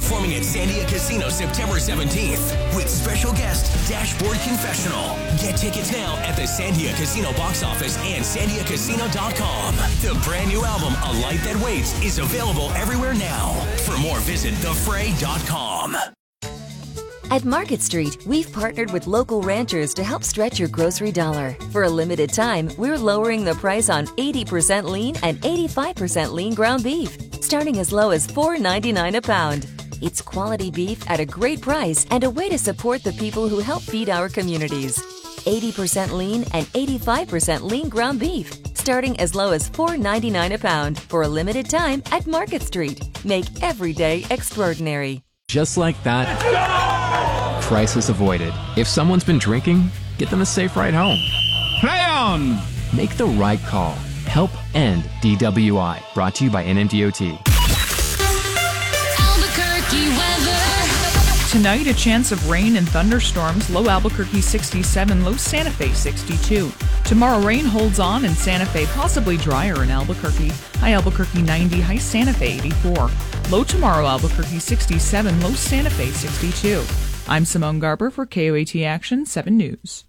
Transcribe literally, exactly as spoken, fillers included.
performing at Sandia Casino September seventeenth with special guest Dashboard Confessional. Get tickets now at the Sandia Casino box office and sandia casino dot com. The brand new album, A Light That Waits, is available everywhere now. For more, visit the fray dot com. At Market Street, we've partnered with local ranchers to help stretch your grocery dollar. For a limited time, we're lowering the price on eighty percent lean and eighty-five percent lean ground beef, starting as low as four ninety-nine a pound. It's quality beef at a great price and a way to support the people who help feed our communities. eighty percent lean and eighty-five percent lean ground beef, starting as low as four ninety-nine a pound for a limited time at Market Street. Make every day extraordinary. Just like that, crisis avoided. If someone's been drinking, get them a safe ride home. Play on! Make the right call. Help end D W I. Brought to you by N M D O T. Albuquerque weather. Tonight, a chance of rain and thunderstorms. Low Albuquerque sixty-seven, low Santa Fe sixty-two. Tomorrow, rain holds on in Santa Fe, possibly drier in Albuquerque. High Albuquerque ninety, high Santa Fe eighty-four. Low tomorrow, Albuquerque sixty-seven, low Santa Fe sixty-two. I'm Simone Garber for K O A T Action seven News.